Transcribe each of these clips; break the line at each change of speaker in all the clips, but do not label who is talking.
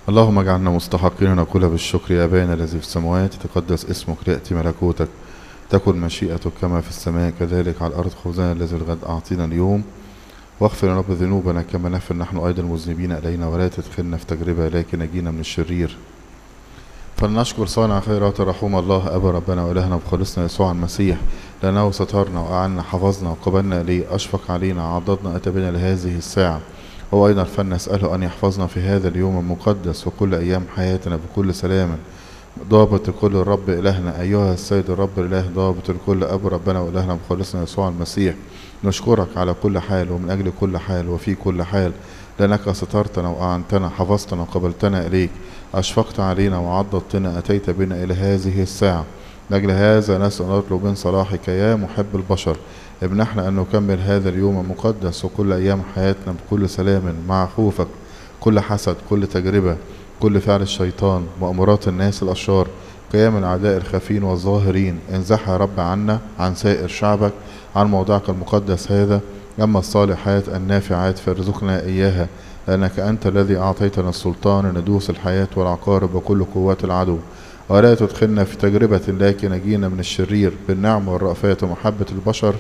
اللهم اجعلنا مستحقين نقول بالشكر يا أبانا الذي في السماوات، تقدس اسمك، ليأتي ملكوتك، تكن مشيئتك كما في السماء كذلك على الأرض. خبزنا الذي الغد أعطينا اليوم، واغفر لنا ذنوبنا كما نغفر نحن أيضا المذنبين إلينا، ولا تدخلنا في تجربة لكن نجينا من الشرير. فلنشكر صانع خيرات رحوم الله أبا ربنا وإلهنا بخلصنا يسوع المسيح، لأنه سترنا وأعنا حفظنا وقبلنا إليه، أشفق علينا عضدنا أتى بنا لهذه الساعة. هو أيضا فلنسأله أن يحفظنا في هذا اليوم المقدس وكل أيام حياتنا بكل سلام. ضابط الكل الرب إلهنا، أيها السيد الرب الإله ضابط الكل أبو ربنا وإلهنا بخلصنا يسوع المسيح، نشكرك على كل حال ومن أجل كل حال وفي كل حال، لأنك سترتنا وأعنتنا حفظتنا وقبلتنا إليك، أشفقت علينا وعضدتنا، أتيت بنا إلى هذه الساعة. لأجل هذا نسأل نطلب من صلاحك يا محب البشر، امنحنا أن نكمل هذا اليوم المقدس وكل أيام حياتنا بكل سلام مع خوفك، كل حسد، كل تجربة، كل فعل الشيطان، مأمورات الناس الأشرار، قيام الأعداء الخافين والظاهرين، انزحها يا رب عنا عن سائر شعبك عن موضعك المقدس هذا. أما الصالحات النافعات فارزقنا إياها، لأنك أنت الذي أعطيتنا السلطان أن ندوس الحياة والعقارب وكل قوات العدو، ولا تدخلنا في تجربة لكن نجينا من الشرير، بالنعم والرأفة ومحبة البشر.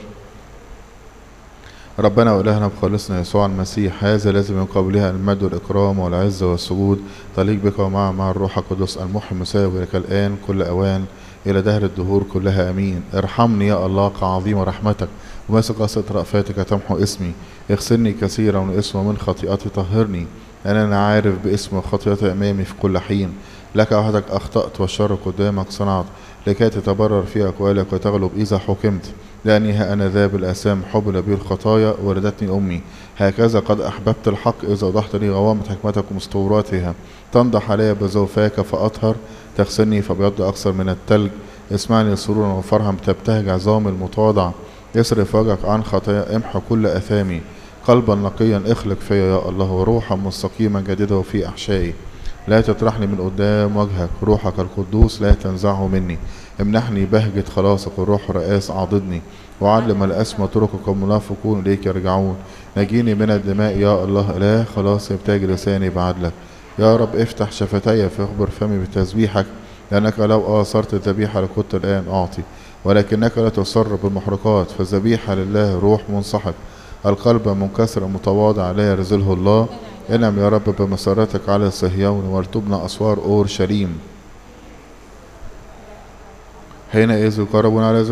ربنا وإلهنا بخلصنا يسوع المسيح، هذا الذي من قبلها المجد والإكرام والعزة والسجود تليق بك ومع الروح القدس المحي المساوي لك الآن كل أوان إلى دهر الدهور كلها أمين. ارحمني يا الله كعظيم رحمتك، وماسك قصة رأفاتك تمحو اسمي، اغسلني كثيرا من اسم ومن خطيئتي طهرني، أنا عارف باسم وخطيئتي أمامي في كل حين. لك وحدك أخطأت والشر قدامك صنعت، لكي تتبرر في أقوالك وتغلب إذا حكمت. لأني ها أنا ذا بالآثام حبل بي الخطايا ولدتني أمي، هكذا قد أحببت الحق إذا وضحت لي غوامض حكمتك ومستوراتها. تنضح علي بزوفاك فأطهر، تغسلني فبيض أكثر من التلج. اسمعني سرورا وفرحا تبتهج عظام المتواضع، اصرف وجهك عن خطايا، امحو كل أثامي. قلبا نقيا اخلق فيا يا الله، وروحا مستقيما جدده في أحشائي. لا تطرحني من قدام وجهك، روحك القدوس لا تنزعه مني. امنحني بهجة خلاصك، والروح رئاس عاضدني، وعلم الأسمى طرقك المنافقون إليك يرجعون. نجيني من الدماء يا الله إله خلاص، يبتاج لساني بعدلك. يا رب افتح شفتي فاخبر فمي بتسبيحك، لأنك لو آثرت الذبيحة لكنت الآن أعطي، ولكنك لا تصر بالمحرقات، فالذبيحة لله روح منسحق. القلب منكسر متواضع لا يرزله الله. انعم يا رب بمسارتك على صهيون، ولتبنى أسوار أورشليم. حينئذ يقربون على